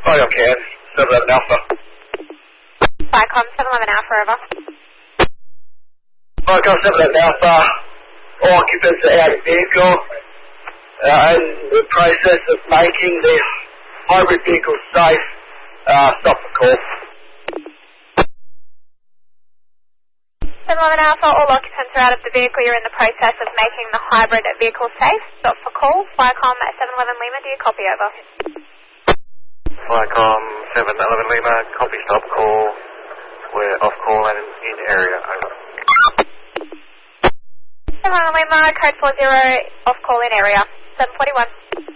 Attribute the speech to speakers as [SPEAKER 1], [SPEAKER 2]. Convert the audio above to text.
[SPEAKER 1] Oh, you can. 711 Alpha.
[SPEAKER 2] Vicom 711 Alpha, over.
[SPEAKER 1] Vicom 711 Alpha. All occupants are out of vehicle. In the process of making the hybrid vehicle safe. Stop the call.
[SPEAKER 2] 711 Alpha, all occupants are out of the vehicle. You're in the process of making the hybrid vehicle safe. Stop for call. Vicom at 711 Lima, do you copy, over?
[SPEAKER 3] Vicom 711 Lima, copy, stop call. We're off call and in area, over.
[SPEAKER 2] 711 Lima, code 40, off call in area. 741.